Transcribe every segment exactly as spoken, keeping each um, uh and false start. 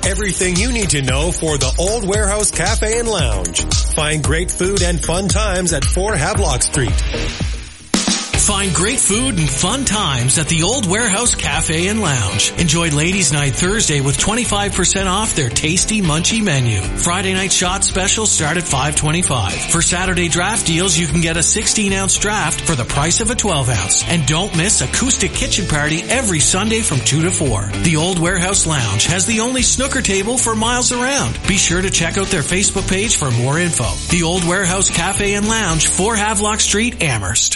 Everything you need to know for the Old Warehouse Cafe and Lounge. Find great food and fun times at four Havelock Street. Find great food and fun times at the Old Warehouse Cafe and Lounge. Enjoy Ladies' Night Thursday with twenty-five percent off their tasty munchy menu. Friday night shot specials start at five twenty-five. For Saturday draft deals, you can get a sixteen ounce draft for the price of a twelve ounce. And don't miss Acoustic Kitchen Party every Sunday from two to four. The Old Warehouse Lounge has the only snooker table for miles around. Be sure to check out their Facebook page for more info. The Old Warehouse Cafe and Lounge, four Havelock Street, Amherst.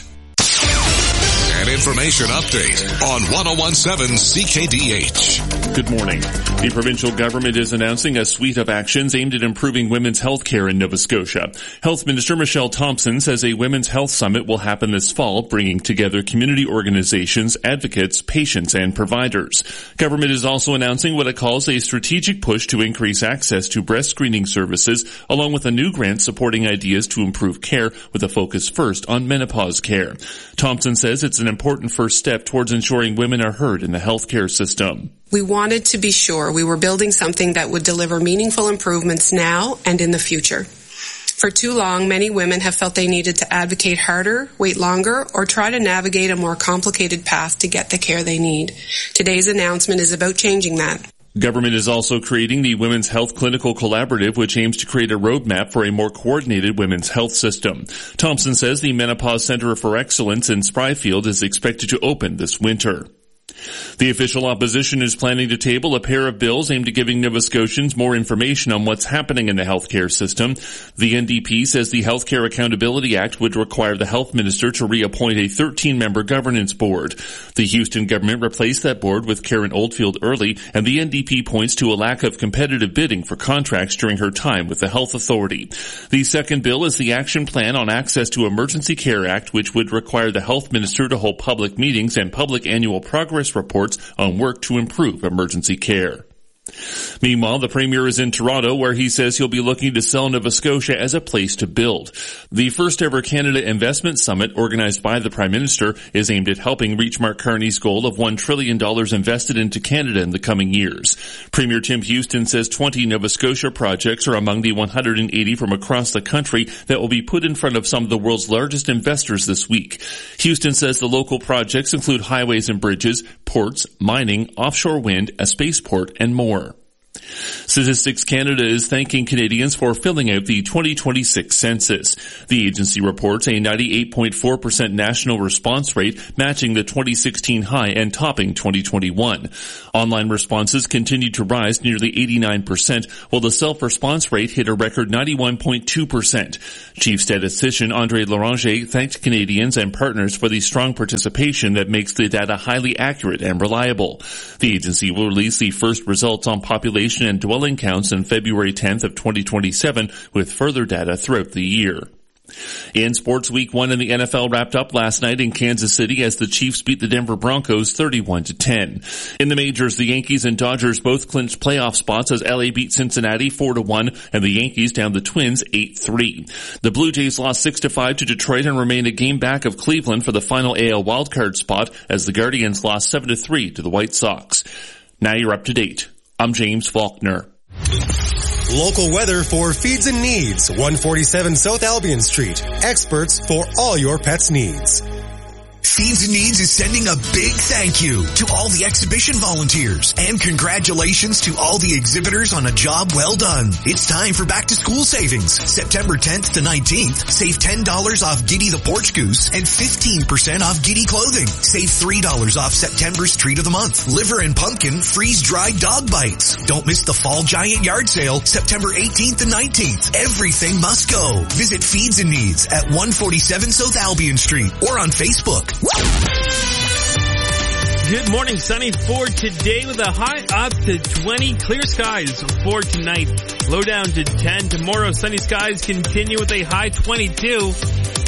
An information update on ten seventeen C K D H. Good morning. The provincial government is announcing a suite of actions aimed at improving women's health care in Nova Scotia. Health Minister Michelle Thompson says a women's health summit will happen this fall, bringing together community organizations, advocates, patients, and providers. Government is also announcing what it calls a strategic push to increase access to breast screening services, along with a new grant supporting ideas to improve care with a focus first on menopause care. Thompson says it's an important first step towards ensuring women are heard in the healthcare system. We wanted to be sure we were building something that would deliver meaningful improvements now and in the future. For too long, many women have felt they needed to advocate harder, wait longer, or try to navigate a more complicated path to get the care they need. Today's announcement is about changing that. Government is also creating the Women's Health Clinical Collaborative, which aims to create a roadmap for a more coordinated women's health system. Thompson says the Menopause Center for Excellence in Spryfield is expected to open this winter. The official opposition is planning to table a pair of bills aimed at giving Nova Scotians more information on what's happening in the healthcare system. The N D P says the Healthcare Accountability Act would require the health minister to reappoint a thirteen member governance board. The Houston government replaced that board with Karen Oldfield early, and the N D P points to a lack of competitive bidding for contracts during her time with the health authority. The second bill is the Action Plan on Access to Emergency Care Act, which would require the health minister to hold public meetings and public annual progress reports on work to improve emergency care. Meanwhile, the Premier is in Toronto, where he says he'll be looking to sell Nova Scotia as a place to build. The first ever Canada Investment Summit, organized by the Prime Minister, is aimed at helping reach Mark Carney's goal of one trillion dollars invested into Canada in the coming years. Premier Tim Houston says twenty Nova Scotia projects are among the one hundred eighty from across the country that will be put in front of some of the world's largest investors this week. Houston says the local projects include highways and bridges, ports, mining, offshore wind, a spaceport, and more. Statistics Canada is thanking Canadians for filling out the twenty twenty-six census. The agency reports a ninety-eight point four percent national response rate, matching the twenty sixteen high and topping twenty twenty-one. Online responses continued to rise nearly eighty-nine percent, while the self-response rate hit a record ninety-one point two percent. Chief Statistician Andre Loranger thanked Canadians and partners for the strong participation that makes the data highly accurate and reliable. The agency will release the first results on population and dwelling counts on February tenth of twenty twenty-seven, with further data throughout the year. In sports, week one in the N F L wrapped up last night in Kansas City as the Chiefs beat the Denver Broncos thirty-one to ten. In the majors, the Yankees and Dodgers both clinched playoff spots as L A beat Cincinnati four to one and the Yankees downed the Twins eight three. The Blue Jays lost six to five to Detroit and remained a game back of Cleveland for the final A L wildcard spot as the Guardians lost seven to three to the White Sox. Now you're up to date. I'm James Faulkner. Local weather for Feeds and Needs, one forty-seven South Albion Street. Experts for all your pets' needs. Feeds and Needs is sending a big thank you to all the exhibition volunteers and congratulations to all the exhibitors on a job well done. It's time for back to school savings. September tenth to nineteenth, save ten dollars off Giddy the Porch Goose and fifteen percent off Giddy clothing. Save three dollars off September's Treat of the Month, Liver and Pumpkin freeze-dried dog bites. Don't miss the Fall Giant Yard Sale, September eighteenth and nineteenth. Everything must go. Visit Feeds and Needs at one forty-seven South Albion Street or on Facebook. Good morning, sunny for today with a high up to twenty. Clear skies for tonight. Low down to ten. Tomorrow, sunny skies continue with a high twenty-two.